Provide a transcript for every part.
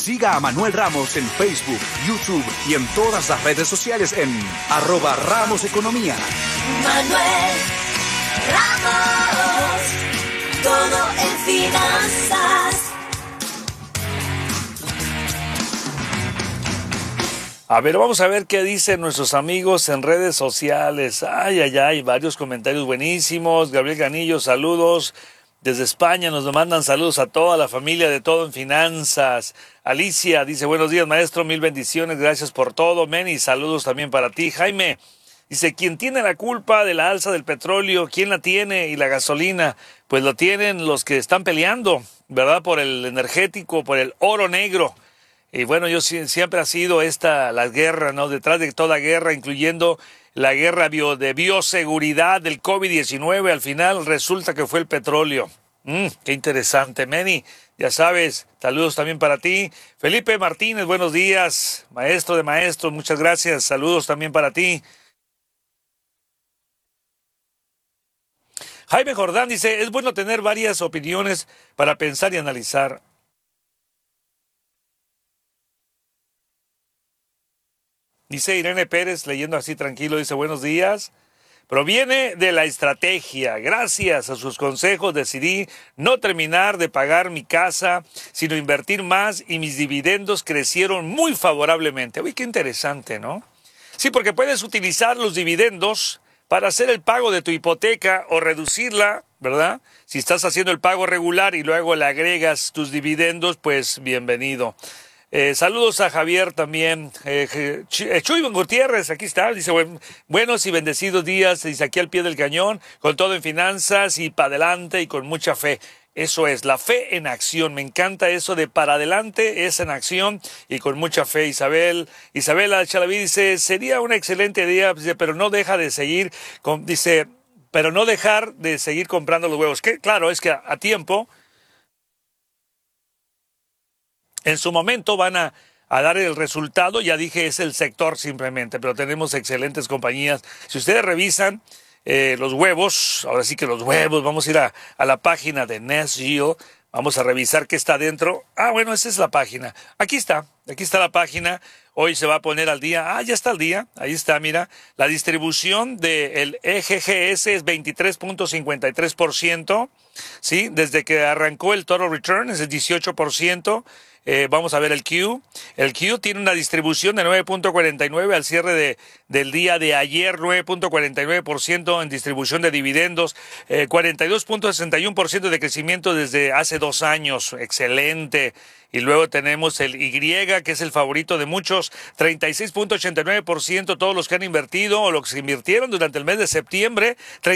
Siga a Manuel Ramos en Facebook, YouTube y en todas las redes sociales en @RamosEconomía. Manuel Ramos, todo en finanzas. A ver, vamos a ver qué dicen nuestros amigos en redes sociales. Ay, varios comentarios buenísimos. Gabriel Ganillo, saludos. Desde España nos mandan saludos a toda la familia de Todo en Finanzas. Alicia dice, buenos días, maestro, mil bendiciones, gracias por todo. Meni, saludos también para ti. Jaime dice, ¿quién tiene la culpa de la alza del petróleo? ¿Quién la tiene? Y la gasolina, pues lo tienen los que están peleando, ¿verdad? Por el energético, por el oro negro. Y bueno, siempre ha sido la guerra, ¿no? Detrás de toda guerra, incluyendo la guerra de bioseguridad del COVID-19, al final resulta que fue el petróleo. Qué interesante, Meni. Ya sabes, saludos también para ti. Felipe Martínez, buenos días. Maestro de maestros, muchas gracias. Saludos también para ti. Jaime Jordán dice, es bueno tener varias opiniones para pensar y analizar. Dice Irene Pérez, leyendo así tranquilo, dice, buenos días. Proviene de la estrategia. Gracias a sus consejos decidí no terminar de pagar mi casa, sino invertir más y mis dividendos crecieron muy favorablemente. Uy, qué interesante, ¿no? Sí, porque puedes utilizar los dividendos para hacer el pago de tu hipoteca o reducirla, ¿verdad? Si estás haciendo el pago regular y luego le agregas tus dividendos, pues bienvenido. Saludos a Javier también. Chuy Gutiérrez, aquí está, dice, buenos y bendecidos días, dice, aquí al pie del cañón, con todo en finanzas y para adelante y con mucha fe. Eso es, la fe en acción, me encanta eso de para adelante, es en acción y con mucha fe. Isabela Chalaví dice, sería una excelente idea, dice, pero no deja de seguir, pero no dejar de seguir comprando los huevos. Que claro, es que a tiempo, en su momento van a dar el resultado, ya dije, es el sector simplemente, pero tenemos excelentes compañías. Si ustedes revisan los huevos, ahora sí que los huevos, vamos a ir a la página de Nest Yield, vamos a revisar qué está dentro. Bueno, esa es la página. Aquí está la página. Hoy se va a poner al día. Ya está al día. Ahí está, mira. La distribución del EGGS es 23.53%. ¿Sí? Desde que arrancó el Total Return es el 18%. Vamos a ver el Q. El Q tiene una distribución de 9.49 al cierre del día de ayer, 9.49% en distribución de dividendos, 42.61% de crecimiento desde hace 2 años. Excelente. Y luego tenemos el Y, que es el favorito de muchos, 36.89%, todos los que han invertido o los que invirtieron durante el mes de septiembre,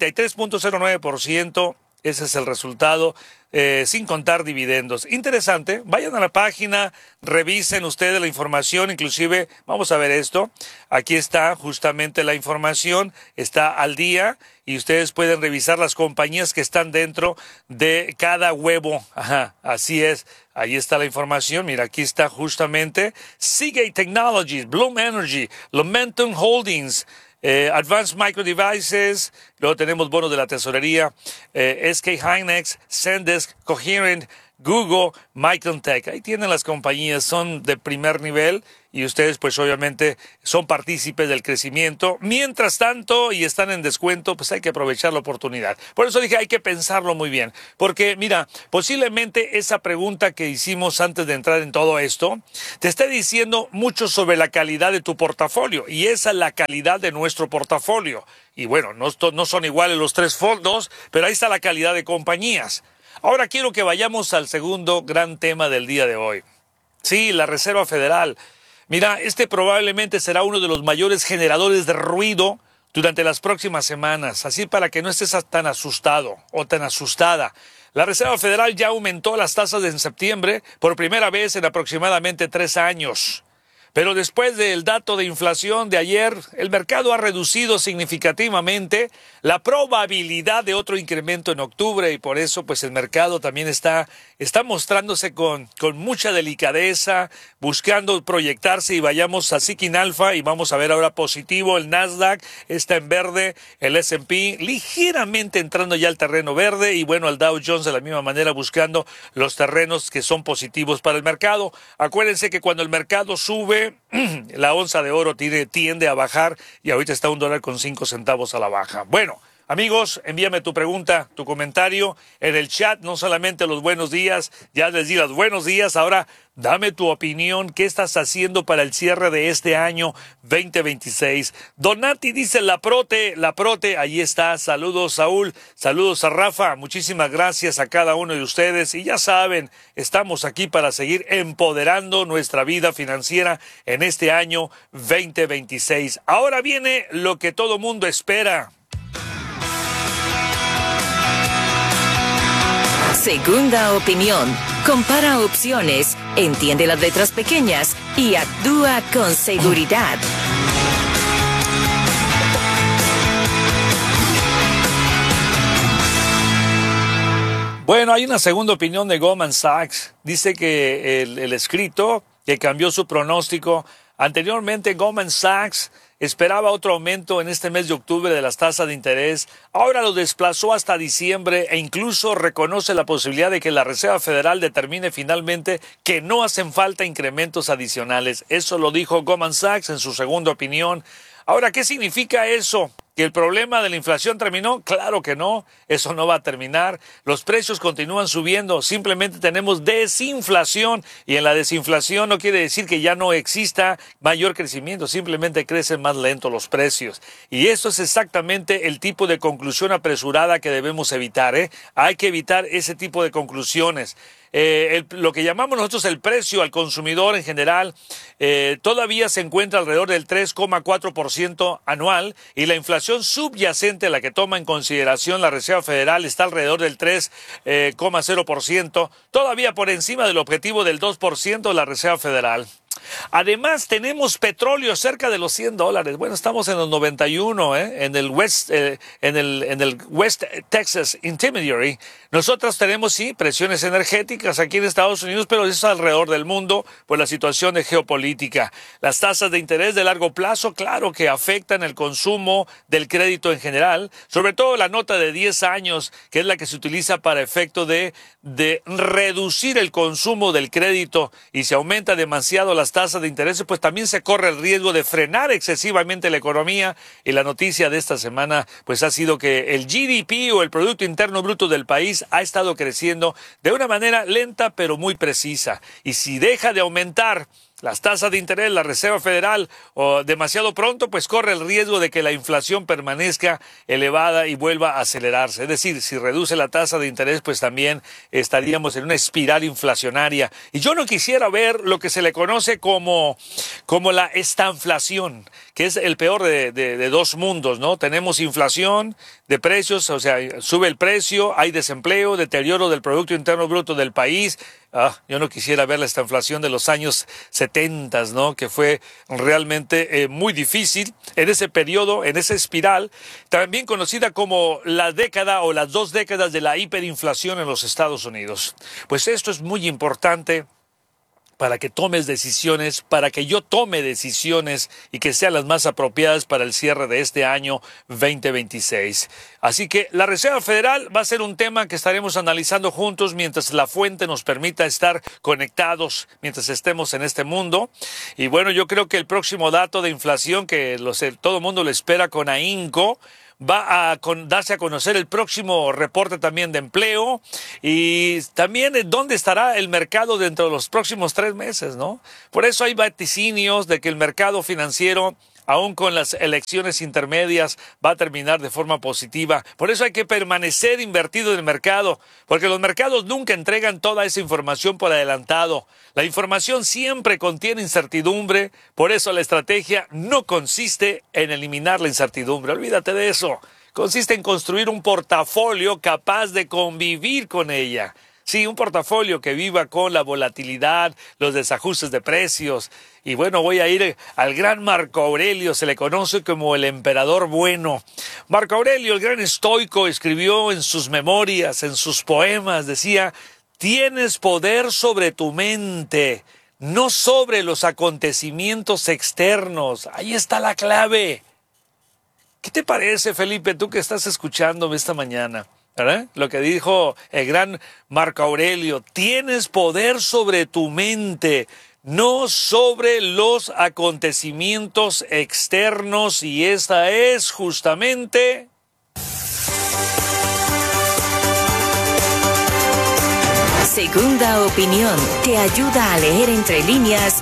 33.09%. Ese es el resultado, sin contar dividendos. Interesante, vayan a la página, revisen ustedes la información, inclusive, vamos a ver esto, aquí está justamente la información, está al día y ustedes pueden revisar las compañías que están dentro de cada huevo. Así es, ahí está la información, mira, aquí está justamente Seagate Technologies, Bloom Energy, Lumentum Holdings, Advanced Micro Devices, luego tenemos bonos de la tesorería, SK Hynix, Zendesk, Coherent, Google, Microntech. Ahí tienen las compañías, son de primer nivel y ustedes pues obviamente son partícipes del crecimiento. Mientras tanto, y están en descuento, pues hay que aprovechar la oportunidad. Por eso dije, hay que pensarlo muy bien. Porque mira, posiblemente esa pregunta que hicimos antes de entrar en todo esto, te esté diciendo mucho sobre la calidad de tu portafolio. Y esa es la calidad de nuestro portafolio. Y bueno, no son iguales los 3 fondos, pero ahí está la calidad de compañías. Ahora quiero que vayamos al segundo gran tema del día de hoy. Sí, la Reserva Federal. Mira, este probablemente será uno de los mayores generadores de ruido durante las próximas semanas, así para que no estés tan asustado o tan asustada. La Reserva Federal ya aumentó las tasas en septiembre por primera vez en aproximadamente 3 años. Pero después del dato de inflación de ayer, el mercado ha reducido significativamente la probabilidad de otro incremento en octubre y por eso pues el mercado también está mostrándose con mucha delicadeza, buscando proyectarse y vayamos a Seeking Alpha y vamos a ver ahora positivo. El Nasdaq está en verde, el S&P ligeramente entrando ya al terreno verde y bueno, el Dow Jones de la misma manera buscando los terrenos que son positivos para el mercado. Acuérdense que cuando el mercado sube, la onza de oro tiende a bajar y ahorita está $1.05 a la baja. Bueno, amigos, envíame tu pregunta, tu comentario en el chat, no solamente los buenos días, ya les di los buenos días, ahora dame tu opinión, ¿qué estás haciendo para el cierre de este año 2026? Donati dice la prote, ahí está, saludos Saúl, saludos a Rafa, muchísimas gracias a cada uno de ustedes y ya saben, estamos aquí para seguir empoderando nuestra vida financiera en este año 2026. Ahora viene lo que todo mundo espera. Segunda opinión. Compara opciones, entiende las letras pequeñas y actúa con seguridad. Bueno, hay una segunda opinión de Goldman Sachs. Dice que el escrito que cambió su pronóstico. Anteriormente Goldman Sachs esperaba otro aumento en este mes de octubre de las tasas de interés. Ahora lo desplazó hasta diciembre e incluso reconoce la posibilidad de que la Reserva Federal determine finalmente que no hacen falta incrementos adicionales. Eso lo dijo Goldman Sachs en su segunda opinión. Ahora, ¿qué significa eso? ¿Que el problema de la inflación terminó? Claro que no, eso no va a terminar. Los precios continúan subiendo, simplemente tenemos desinflación y en la desinflación no quiere decir que ya no exista mayor crecimiento, simplemente crecen más lento los precios. Y eso es exactamente el tipo de conclusión apresurada que debemos evitar, ¿eh? Hay que evitar ese tipo de conclusiones. Lo que llamamos nosotros el precio al consumidor en general todavía se encuentra alrededor del 3,4% anual y la inflación subyacente, la que toma en consideración la Reserva Federal, está alrededor del 3,0%, todavía por encima del objetivo del 2% de la Reserva Federal. Además tenemos petróleo cerca de los $100. Bueno, estamos en los 91, en el West Texas Intermediary. Nosotros tenemos sí presiones energéticas aquí en Estados Unidos, pero eso es alrededor del mundo por la situación de geopolítica. Las tasas de interés de largo plazo, claro que afectan el consumo del crédito en general, sobre todo la nota de 10 años, que es la que se utiliza para efecto de reducir el consumo del crédito y si aumenta demasiado las tasas de interés, pues también se corre el riesgo de frenar excesivamente la economía y la noticia de esta semana pues ha sido que el GDP o el Producto Interno Bruto del país ha estado creciendo de una manera lenta pero muy precisa y si deja de aumentar las tasas de interés, la Reserva Federal, o demasiado pronto, pues corre el riesgo de que la inflación permanezca elevada y vuelva a acelerarse. Es decir, si reduce la tasa de interés, pues también estaríamos en una espiral inflacionaria. Y yo no quisiera ver lo que se le conoce como la estanflación, que es el peor de dos mundos, ¿no? Tenemos inflación de precios, o sea, sube el precio, hay desempleo, deterioro del Producto Interno Bruto del país. Yo no quisiera ver esta inflación de los años 70, ¿no? Que fue realmente muy difícil en ese periodo, en esa espiral, también conocida como la década o las 2 décadas de la hiperinflación en los Estados Unidos. Pues esto es muy importante para que tomes decisiones, para que yo tome decisiones y que sean las más apropiadas para el cierre de este año 2026. Así que la Reserva Federal va a ser un tema que estaremos analizando juntos mientras la fuente nos permita estar conectados, mientras estemos en este mundo. Y bueno, yo creo que el próximo dato de inflación que todo el mundo lo espera con ahínco, va a darse a conocer el próximo reporte también de empleo y también dónde estará el mercado dentro de los próximos 3 meses, ¿no? Por eso hay vaticinios de que el mercado financiero, aún con las elecciones intermedias, va a terminar de forma positiva. Por eso hay que permanecer invertido en el mercado, porque los mercados nunca entregan toda esa información por adelantado. La información siempre contiene incertidumbre, por eso la estrategia no consiste en eliminar la incertidumbre. Olvídate de eso. Consiste en construir un portafolio capaz de convivir con ella. Sí, un portafolio que viva con la volatilidad, los desajustes de precios. Y bueno, voy a ir al gran Marco Aurelio, se le conoce como el emperador bueno. Marco Aurelio, el gran estoico, escribió en sus memorias, en sus poemas, decía: tienes poder sobre tu mente, no sobre los acontecimientos externos. Ahí está la clave. ¿Qué te parece, Felipe, tú que estás escuchándome esta mañana? ¿Verdad? Lo que dijo el gran Marco Aurelio: tienes poder sobre tu mente, no sobre los acontecimientos externos, y esta es justamente... Segunda opinión te ayuda a leer entre líneas